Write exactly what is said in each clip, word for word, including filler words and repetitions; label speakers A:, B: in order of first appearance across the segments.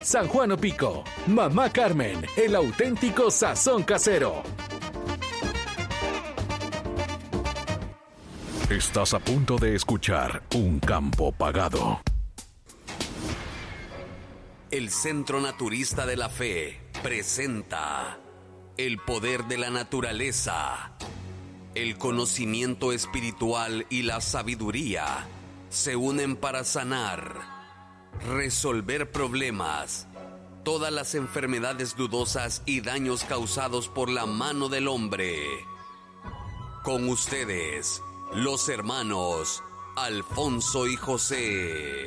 A: San Juan Opico, Mamá Carmen, el auténtico sazón casero. Estás a punto de escuchar Un Campo Pagado.
B: El Centro Naturista de la Fe presenta el poder de la naturaleza. El conocimiento espiritual y la sabiduría se unen para sanar, resolver problemas, todas las enfermedades dudosas y daños causados por la mano del hombre. Con ustedes, los hermanos Alfonso y José.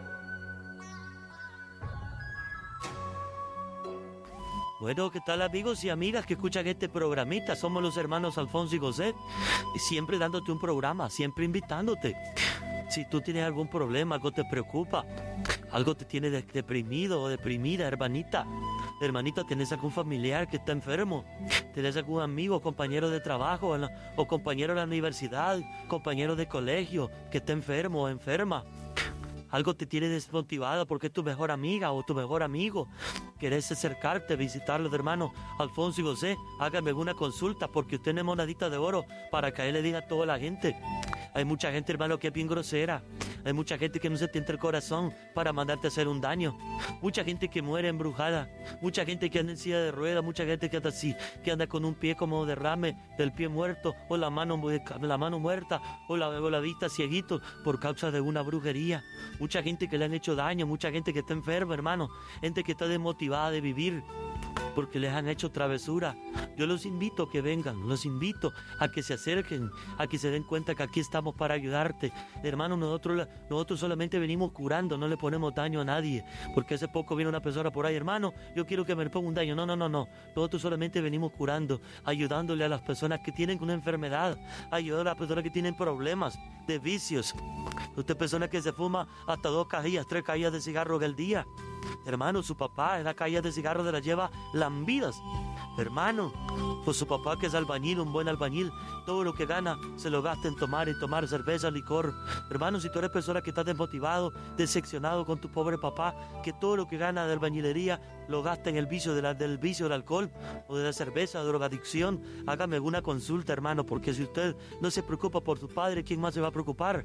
C: Bueno, ¿qué tal amigos y amigas que escuchan este programita? Somos los hermanos Alfonso y José, siempre dándote un programa, siempre invitándote. Si tú tienes algún problema, algo te preocupa, algo te tiene deprimido o deprimida, hermanita, hermanita, ¿tienes algún familiar que está enfermo? ¿Tienes algún amigo, compañero de trabajo la, o compañero de la universidad, compañero de colegio que está enfermo o enferma? Algo te tiene desmotivado porque es tu mejor amiga o tu mejor amigo. Querés acercarte, visitarlo, hermano Alfonso y José. Hágame una consulta porque usted no es monedita de oro para que él le diga a toda la gente. Hay mucha gente, hermano, que es bien grosera. Hay mucha gente que no se tienta el corazón para mandarte a hacer un daño. Mucha gente que muere embrujada. Mucha gente que anda en silla de ruedas. Mucha gente que anda así, que anda con un pie como derrame del pie muerto, o la mano, la mano muerta, o la, o la vista cieguito por causa de una brujería. Mucha gente que le han hecho daño. Mucha gente que está enferma, hermano. Gente que está desmotivada de vivir porque les han hecho travesura. Yo los invito a que vengan, los invito a que se acerquen, a que se den cuenta que aquí estamos para ayudarte. Hermano, nosotros, nosotros solamente venimos curando, no le ponemos daño a nadie, porque hace poco vino una persona por ahí, hermano, yo quiero que me ponga un daño. No, no, no, no, nosotros solamente venimos curando, ayudándole a las personas que tienen una enfermedad, ayudando a las personas que tienen problemas de vicios. Usted persona que se fuma hasta dos cajías, tres cajías de cigarro al día. Hermano, su papá en la calle de cigarros de la lleva lambidas. Hermano, pues su papá que es albañil, un buen albañil, todo lo que gana se lo gasta en tomar y tomar cerveza, licor. Hermano, si tú eres persona que está desmotivado, decepcionado con tu pobre papá, que todo lo que gana de albañilería lo gasta en el vicio de la, del vicio del alcohol o de la cerveza, de drogadicción, hágame alguna consulta, hermano, porque si usted no se preocupa por su padre, ¿quién más se va a preocupar?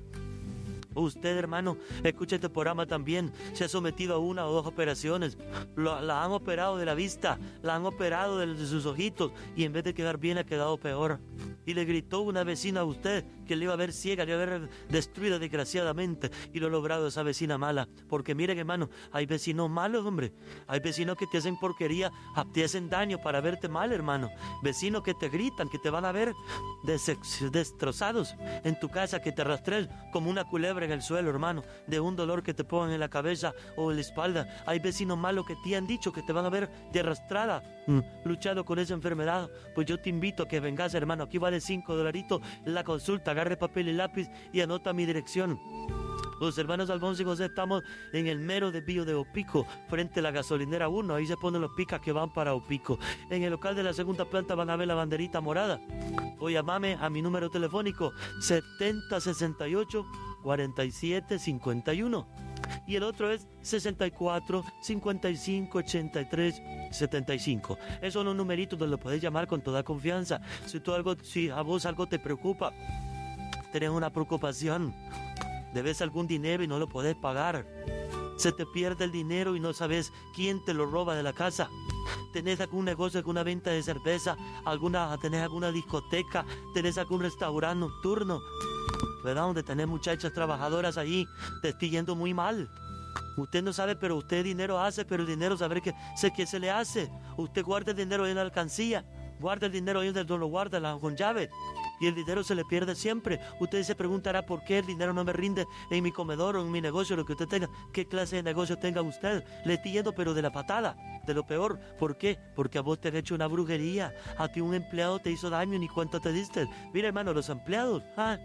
C: Usted, hermano, escucha este programa también, se ha sometido a una o dos operaciones, lo, la han operado de la vista, la han operado de, de sus ojitos y en vez de quedar bien ha quedado peor. Y le gritó una vecina a usted que le iba a ver ciega, le iba a ver destruida desgraciadamente y lo ha logrado esa vecina mala. Porque miren, hermano, hay vecinos malos, hombre, hay vecinos que te hacen porquería, te hacen daño para verte mal, hermano. Vecinos que te gritan, que te van a ver des- destrozados en tu casa, que te arrastres como una culebra en el suelo, hermano, de un dolor que te pongan en la cabeza o en la espalda. Hay vecinos malos que te han dicho que te van a ver de arrastrada, mm, luchado con esa enfermedad. Pues yo te invito a que vengas, hermano, aquí vale cinco dolaritos la consulta, agarre papel y lápiz y anota mi dirección. Los hermanos Alfonso y José estamos en el mero desvío de Opico, frente a la gasolinera uno, ahí se ponen los picas que van para Opico. En el local de la segunda planta van a ver la banderita morada. O llamame a mi número telefónico setenta sesenta y ocho cuarenta y siete cincuenta y uno. Y el otro es sesenta y cuatro cincuenta y cinco ochenta y tres setenta y cinco. Esos son los numeritos donde lo podés llamar con toda confianza. Si, tú algo, si a vos algo te preocupa, tenés una preocupación, debes algún dinero y no lo podés pagar, se te pierde el dinero y no sabes quién te lo roba de la casa, tenés algún negocio, alguna venta de cerveza, alguna, tenés alguna discoteca, tenés algún restaurante nocturno, ¿verdad? Donde tenés muchachas trabajadoras ahí, te estoy yendo muy mal. Usted no sabe, pero usted dinero hace, pero el dinero saber que sé que se le hace. Usted guarda el dinero en la alcancía, guarda el dinero ahí donde lo guarda la, con llave, y el dinero se le pierde siempre. Usted se preguntará por qué el dinero no me rinde en mi comedor o en mi negocio, lo que usted tenga. ¿Qué clase de negocio tenga usted? Le estoy yendo, pero de la patada, de lo peor. ¿Por qué? Porque a vos te han hecho una brujería. A ti un empleado te hizo daño y ni cuánto te diste. Mira, hermano, los empleados, ¿ah?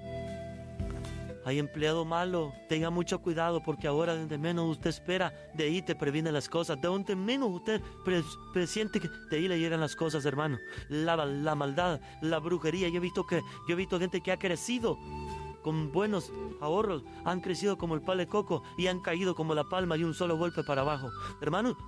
C: Hay empleado malo, tenga mucho cuidado porque ahora donde menos usted espera, de ahí te previene las cosas. De donde menos usted pre presiente que de ahí le llegan las cosas, hermano. La, la maldad, la brujería. Yo he visto que yo he visto gente que ha crecido con buenos ahorros, han crecido como el palo de coco y han caído como la palma y un solo golpe para abajo. Hermano,